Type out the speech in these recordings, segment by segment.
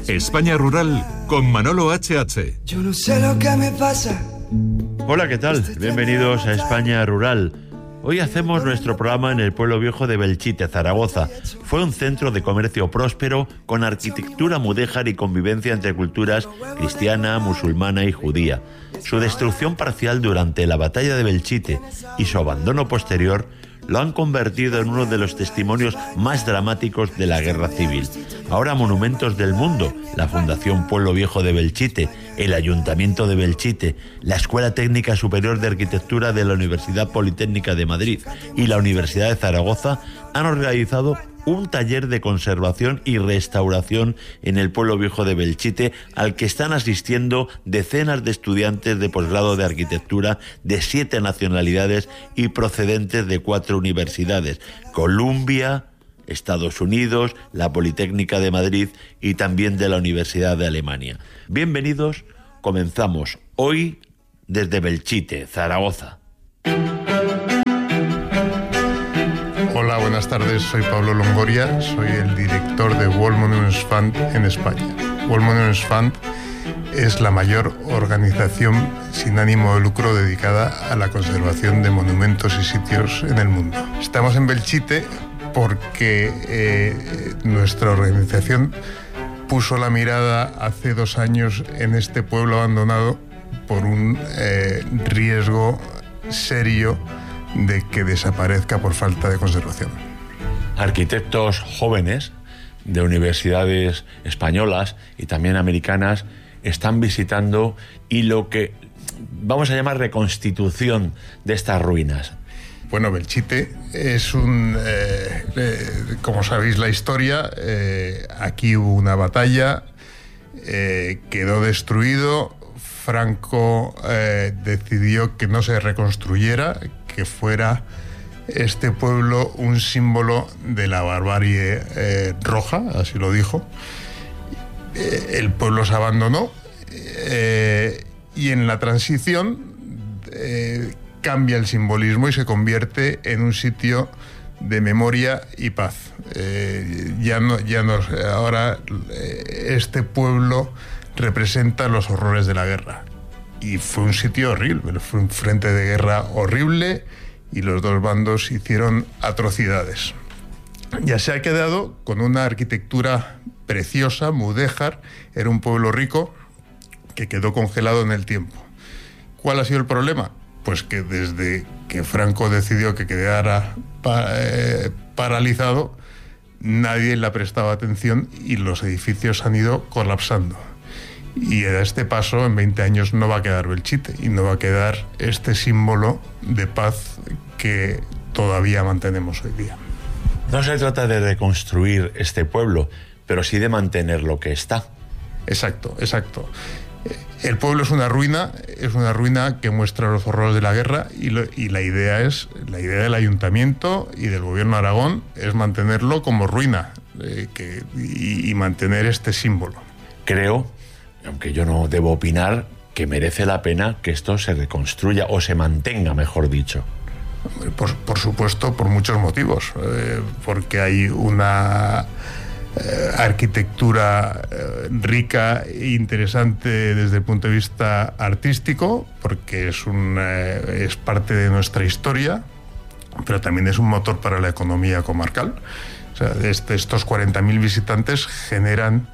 España Rural con Manolo H.H. Yo no sé lo que me pasa. Hola, ¿qué tal? Bienvenidos a España Rural. Hoy hacemos nuestro programa en el pueblo viejo de Belchite, Zaragoza. Fue un centro de comercio próspero con arquitectura mudéjar y convivencia entre culturas cristiana, musulmana y judía. Su destrucción parcial durante la batalla de Belchite y su abandono posterior lo han convertido en uno de los testimonios más dramáticos de la guerra civil. Ahora monumentos del mundo, la Fundación Pueblo Viejo de Belchite, el Ayuntamiento de Belchite, la Escuela Técnica Superior de Arquitectura de la Universidad Politécnica de Madrid y la Universidad de Zaragoza han organizado un taller de conservación y restauración en el pueblo viejo de Belchite, al que están asistiendo decenas de estudiantes de posgrado de arquitectura de 7 nacionalidades y procedentes de 4 universidades: Columbia, Estados Unidos, la Politécnica de Madrid y también de la Universidad de Alemania. Bienvenidos, comenzamos hoy desde Belchite, Zaragoza. Hola, buenas tardes, soy Pablo Longoria, soy el director de World Monuments Fund en España. World Monuments Fund es la mayor organización sin ánimo de lucro dedicada a la conservación de monumentos y sitios en el mundo. Estamos en Belchite porque nuestra organización puso la mirada hace 2 años en este pueblo abandonado por un riesgo serio de que desaparezca por falta de conservación. Arquitectos jóvenes de universidades españolas y también americanas están visitando y lo que vamos a llamar reconstitución de estas ruinas. Bueno, Belchite es como sabéis la historia, aquí hubo una batalla, quedó destruido, Franco decidió que no se reconstruyera, que fuera este pueblo un símbolo de la barbarie roja, así lo dijo. El pueblo se abandonó y en la transición cambia el simbolismo y se convierte en un sitio de memoria y paz. Ahora este pueblo representa los horrores de la guerra. Y fue un sitio horrible, fue un frente de guerra horrible y los dos bandos hicieron atrocidades. Ya se ha quedado con una arquitectura preciosa, mudéjar, era un pueblo rico que quedó congelado en el tiempo. ¿Cuál ha sido el problema? Pues que desde que Franco decidió que quedara paralizado, nadie le ha prestado atención y los edificios han ido colapsando. Y a este paso, en 20 años, no va a quedar Belchite y no va a quedar este símbolo de paz que todavía mantenemos hoy día. No se trata de reconstruir este pueblo, pero sí de mantener lo que está. Exacto. El pueblo es una ruina que muestra los horrores de la guerra y la idea del Ayuntamiento y del Gobierno de Aragón es mantenerlo como ruina y mantener este símbolo. Creo, aunque yo no debo opinar, que merece la pena que esto se reconstruya o se mantenga, mejor dicho. Por supuesto, por muchos motivos. Porque hay una arquitectura rica e interesante desde el punto de vista artístico, porque es parte de nuestra historia, pero también es un motor para la economía comarcal. O sea, estos 40.000 visitantes generan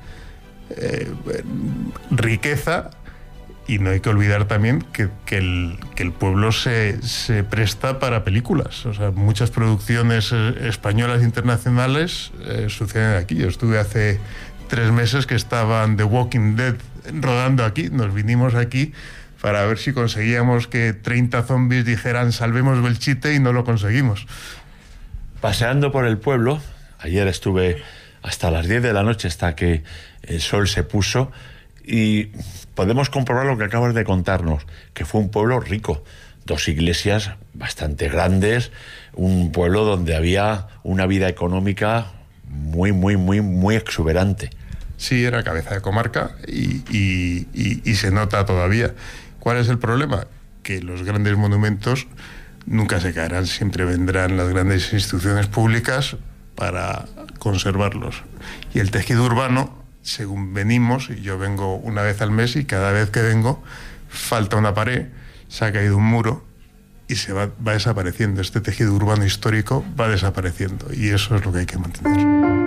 riqueza y no hay que olvidar también que el pueblo se presta para películas. O sea, muchas producciones españolas e internacionales suceden aquí. Yo estuve hace 3 meses que estaban The Walking Dead rodando aquí. Nos vinimos aquí para ver si conseguíamos que 30 zombies dijeran salvemos Belchite y no lo conseguimos. Paseando por el pueblo, ayer estuve hasta las 10 de la noche, hasta que el sol se puso, y podemos comprobar lo que acabas de contarnos, que fue un pueblo rico, 2 iglesias bastante grandes, un pueblo donde había una vida económica muy exuberante. Sí, era cabeza de comarca y se nota todavía. ¿Cuál es el problema? Que los grandes monumentos nunca se caerán, siempre vendrán las grandes instituciones públicas para conservarlos. Y el tejido urbano según venimos, y yo vengo una vez al mes y cada vez que vengo falta una pared, se ha caído un muro y se va desapareciendo. Este tejido urbano histórico va desapareciendo y eso es lo que hay que mantener.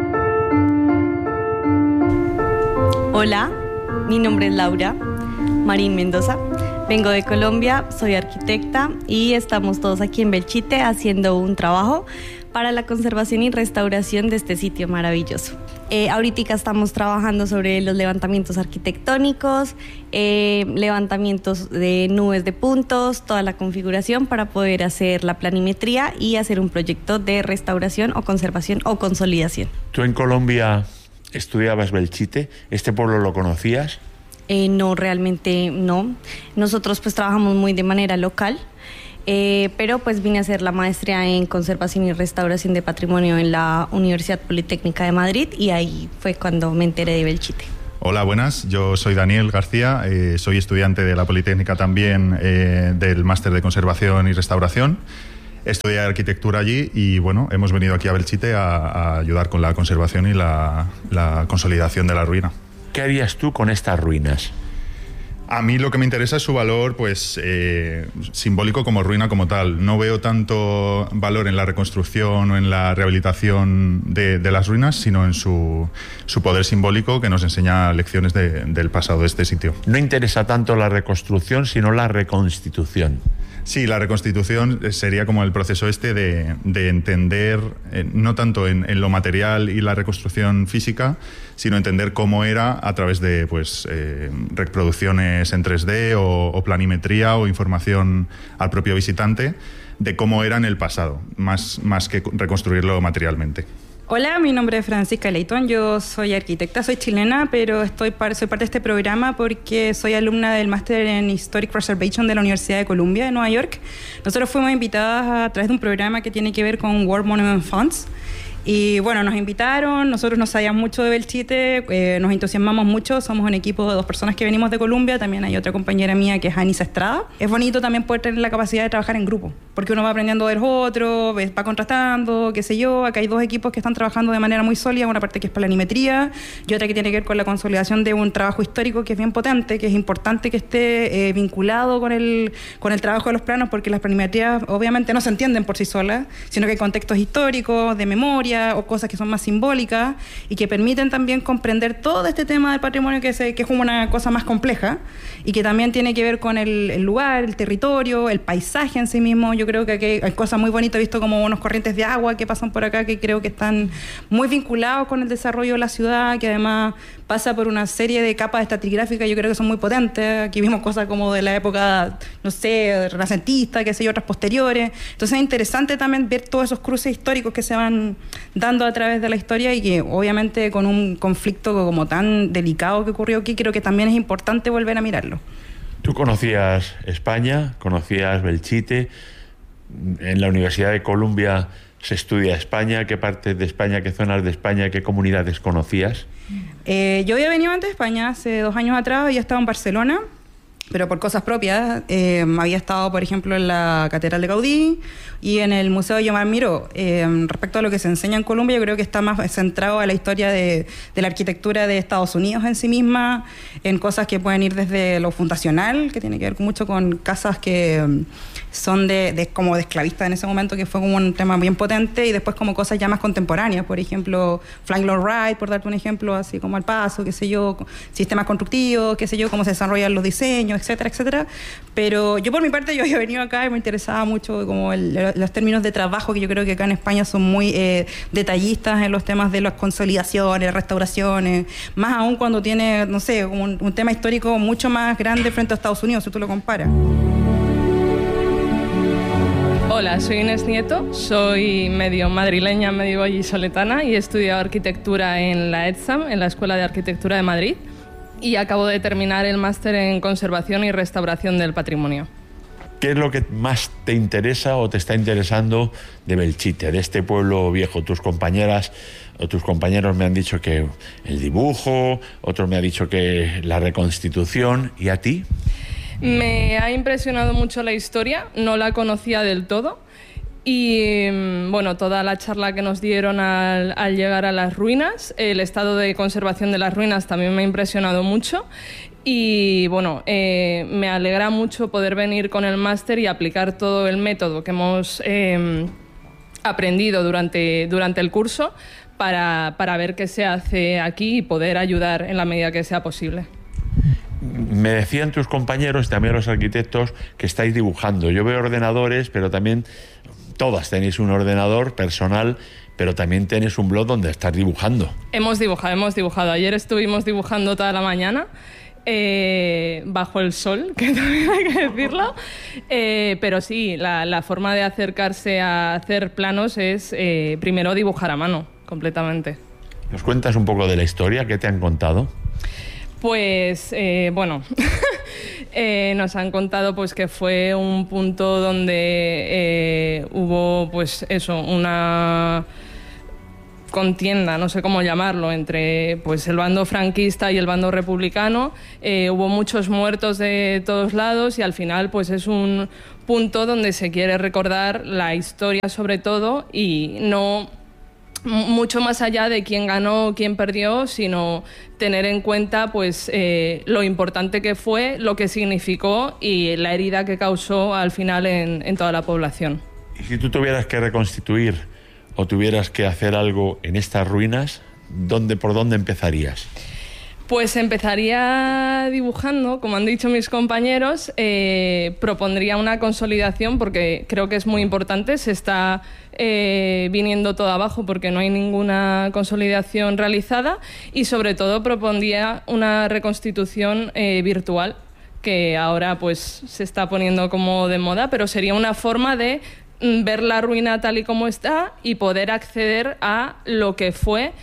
Hola, mi nombre es Laura Marín Mendoza. Vengo de Colombia, soy arquitecta y estamos todos aquí en Belchite haciendo un trabajo para la conservación y restauración de este sitio maravilloso. Ahorita estamos trabajando sobre los levantamientos arquitectónicos, levantamientos de nubes de puntos, toda la configuración para poder hacer la planimetría y hacer un proyecto de restauración o conservación o consolidación. ¿Tú en Colombia estudiabas Belchite? ¿Este pueblo lo conocías? No, realmente no. Nosotros pues trabajamos muy de manera local, pero pues vine a hacer la maestría en conservación y restauración de patrimonio en la Universidad Politécnica de Madrid y ahí fue cuando me enteré de Belchite. Hola, buenas. Yo soy Daniel García, soy estudiante de la Politécnica también del máster de conservación y restauración. Estudié arquitectura allí y bueno, hemos venido aquí a Belchite a ayudar con la conservación y la consolidación de la ruina. ¿Qué harías tú con estas ruinas? A mí lo que me interesa es su valor pues, simbólico como ruina como tal. No veo tanto valor en la reconstrucción o en la rehabilitación de las ruinas, sino en su poder simbólico que nos enseña lecciones del pasado de este sitio. No interesa tanto la reconstrucción, sino la reconstitución. Sí, la reconstitución sería como el proceso de entender, no tanto en lo material y la reconstrucción física, sino entender cómo era a través de pues, reproducciones en 3D o planimetría o información al propio visitante de cómo era en el pasado, más que reconstruirlo materialmente. Hola, mi nombre es Francisca Leighton, yo soy arquitecta, soy chilena, pero soy parte de este programa porque soy alumna del máster en Historic Preservation de la Universidad de Columbia de Nueva York. Nosotros fuimos invitadas a través de un programa que tiene que ver con World Monument Funds. Y bueno, nos invitaron, nosotros no sabíamos mucho de Belchite, nos entusiasmamos mucho, somos un equipo de 2 personas que venimos de Colombia, también hay otra compañera mía que es Anisa Estrada. Es bonito también poder tener la capacidad de trabajar en grupo, porque uno va aprendiendo de los otros, va contrastando, qué sé yo. Acá hay 2 equipos que están trabajando de manera muy sólida, una parte que es planimetría y otra que tiene que ver con la consolidación de un trabajo histórico que es bien potente, que es importante que esté vinculado con el trabajo de los planos, porque las planimetrías obviamente no se entienden por sí solas, sino que hay contextos históricos, de memoria, o cosas que son más simbólicas y que permiten también comprender todo este tema del patrimonio que es como una cosa más compleja y que también tiene que ver con el lugar, el territorio, el paisaje en sí mismo. Yo creo que aquí hay cosas muy bonitas, he visto como unos corrientes de agua que pasan por acá que creo que están muy vinculados con el desarrollo de la ciudad, que además pasa por una serie de capas estratigráficas, yo creo que son muy potentes. Aquí vimos cosas como de la época, no sé, renacentista, qué sé yo, otras posteriores. Entonces es interesante también ver todos esos cruces históricos que se van dando a través de la historia y que obviamente con un conflicto como tan delicado que ocurrió aquí, creo que también es importante volver a mirarlo. Tú conocías España, conocías Belchite, en la Universidad de Columbia se estudia España. ¿Qué partes de España, qué zonas de España, qué comunidades conocías? Yo había venido antes de España, hace 2 años atrás, había estado en Barcelona, pero por cosas propias. Había estado, por ejemplo, en la Catedral de Gaudí y en el Museo de Joan Miró. Respecto a lo que se enseña en Colombia, yo creo que está más centrado a la historia de la arquitectura de Estados Unidos en sí misma, en cosas que pueden ir desde lo fundacional, que tiene que ver mucho con casas que son como de esclavistas en ese momento, que fue como un tema bien potente, y después como cosas ya más contemporáneas, por ejemplo, Frank Lloyd Wright, por darte un ejemplo, así como al paso, qué sé yo, sistemas constructivos, qué sé yo, cómo se desarrollan los diseños, etcétera, etcétera. Pero yo por mi parte, yo había venido acá y me interesaba mucho como los términos de trabajo, que yo creo que acá en España son muy detallistas en los temas de las consolidaciones, las restauraciones, más aún cuando tiene, no sé, un tema histórico mucho más grande frente a Estados Unidos, si tú lo comparas. Hola, soy Inés Nieto, soy medio madrileña, medio vallisoletana y he estudiado arquitectura en la ETSAM, en la Escuela de Arquitectura de Madrid, y acabo de terminar el máster en conservación y restauración del patrimonio. ¿Qué es lo que más te interesa o te está interesando de Belchite, de este pueblo viejo? Tus compañeras o tus compañeros me han dicho que el dibujo, otros me han dicho que la reconstitución, ¿y a ti? Me ha impresionado mucho la historia, no la conocía del todo Y bueno, toda la charla que nos dieron al llegar a las ruinas, el estado de conservación de las ruinas también me ha impresionado mucho. Y bueno, me alegra mucho poder venir con el máster y aplicar todo el método que hemos aprendido durante el curso para ver qué se hace aquí y poder ayudar en la medida que sea posible. Me decían tus compañeros, también los arquitectos, que estáis dibujando. Yo veo ordenadores, pero también todas tenéis un ordenador personal, pero también tenéis un blog donde estás dibujando. Hemos dibujado. Ayer estuvimos dibujando toda la mañana, bajo el sol, que también hay que decirlo. Pero sí, la forma de acercarse a hacer planos es primero dibujar a mano, completamente. ¿Nos cuentas un poco de la historia? ¿Qué te han contado? Pues bueno, nos han contado pues que fue un punto donde hubo pues eso, una contienda, no sé cómo llamarlo, entre pues el bando franquista y el bando republicano. Hubo muchos muertos de todos lados y al final pues es un punto donde se quiere recordar la historia sobre todo y no mucho más allá de quién ganó, quién perdió, sino tener en cuenta pues lo importante que fue, lo que significó y la herida que causó al final en toda la población. Y si tú tuvieras que reconstituir o tuvieras que hacer algo en estas ruinas, ¿por dónde empezarías? Pues empezaría dibujando, como han dicho mis compañeros, propondría una consolidación porque creo que es muy importante, se está viniendo todo abajo porque no hay ninguna consolidación realizada y sobre todo propondría una reconstitución virtual que ahora pues se está poniendo como de moda, pero sería una forma de ver la ruina tal y como está y poder acceder a lo que fue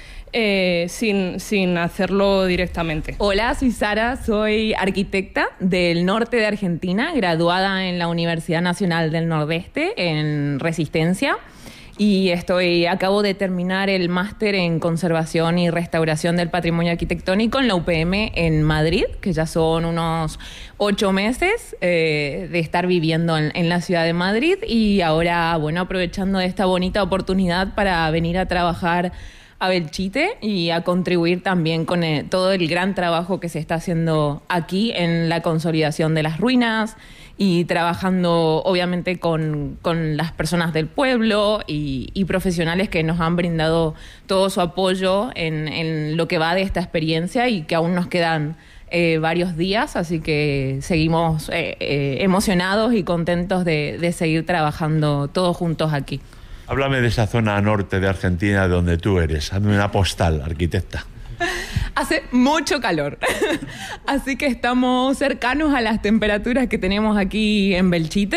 sin hacerlo directamente. Hola, soy Sara, soy arquitecta del norte de Argentina, graduada en la Universidad Nacional del Nordeste en Resistencia y acabo de terminar el máster en Conservación y Restauración del Patrimonio Arquitectónico en la UPM en Madrid, que ya son unos 8 meses de estar viviendo en la ciudad de Madrid y ahora, bueno, aprovechando de esta bonita oportunidad para venir a trabajar a Belchite y a contribuir también con todo el gran trabajo que se está haciendo aquí en la consolidación de las ruinas y trabajando obviamente con las personas del pueblo y profesionales que nos han brindado todo su apoyo en lo que va de esta experiencia y que aún nos quedan varios días, así que seguimos emocionados y contentos de seguir trabajando todos juntos aquí. Háblame de esa zona norte de Argentina de donde tú eres. Hazme una postal, arquitecta. Hace mucho calor, así que estamos cercanos a las temperaturas que tenemos aquí en Belchite.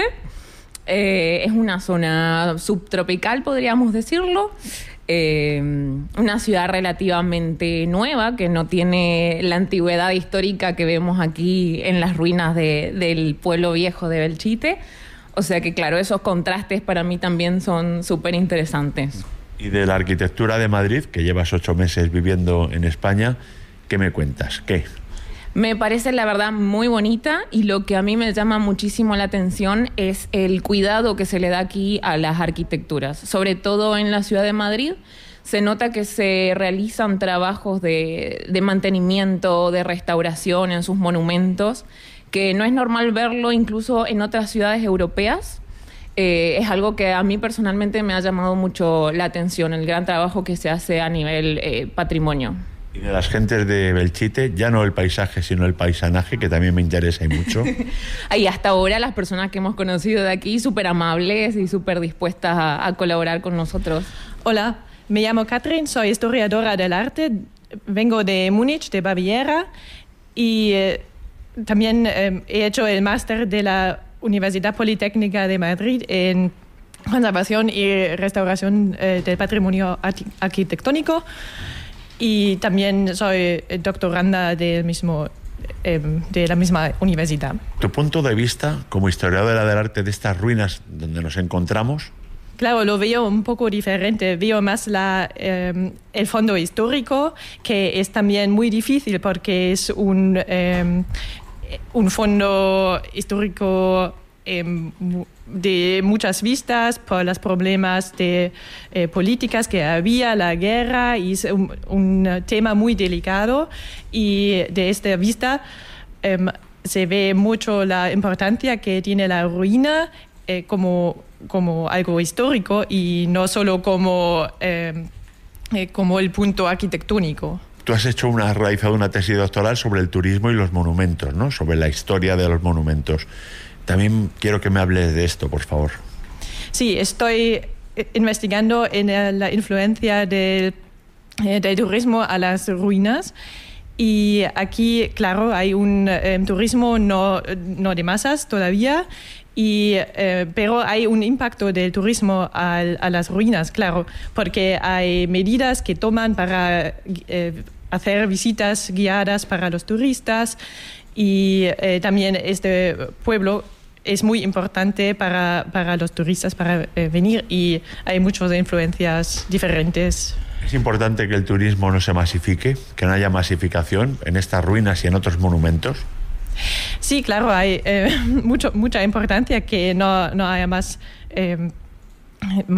Es una zona subtropical, podríamos decirlo. Una ciudad relativamente nueva que no tiene la antigüedad histórica que vemos aquí en las ruinas del pueblo viejo de Belchite. O sea que, claro, esos contrastes para mí también son súper interesantes. Y de la arquitectura de Madrid, que llevas 8 meses viviendo en España, ¿qué me cuentas? ¿Qué? Me parece, la verdad, muy bonita y lo que a mí me llama muchísimo la atención es el cuidado que se le da aquí a las arquitecturas. Sobre todo en la ciudad de Madrid, se nota que se realizan trabajos de mantenimiento, de restauración en sus monumentos, que no es normal verlo incluso en otras ciudades europeas. Es algo que a mí personalmente me ha llamado mucho la atención, el gran trabajo que se hace a nivel patrimonio. Y de las gentes de Belchite, ya no el paisaje, sino el paisanaje, que también me interesa y mucho. Y hasta ahora las personas que hemos conocido de aquí, súper amables y súper dispuestas a colaborar con nosotros. Hola, me llamo Katrin, soy historiadora del arte, vengo de Múnich, de Baviera, y también he hecho el máster de la Universidad Politécnica de Madrid en conservación y restauración del patrimonio arquitectónico y también soy doctoranda de la misma universidad. ¿Tu punto de vista como historiadora del arte de estas ruinas donde nos encontramos? Claro, lo veo un poco diferente. Veo más el fondo histórico, que es también muy difícil porque es un fondo histórico de muchas vistas por los problemas de políticas que había, la guerra, y es un tema muy delicado, y de esta vista se ve mucho la importancia que tiene la ruina como algo histórico y no solo como el punto arquitectónico. Tú has realizado una tesis doctoral sobre el turismo y los monumentos, ¿no? Sobre la historia de los monumentos. También quiero que me hables de esto, por favor. Sí, estoy investigando en la influencia del turismo a las ruinas. Y aquí, claro, hay un turismo no de masas todavía, pero hay un impacto del turismo a las ruinas, claro, porque hay medidas que toman para hacer visitas guiadas para los turistas, y también este pueblo es muy importante para los turistas para venir, y hay muchas influencias diferentes. Es importante que el turismo no se masifique, que no haya masificación en estas ruinas y en otros monumentos. Sí, claro, hay mucha importancia que no haya más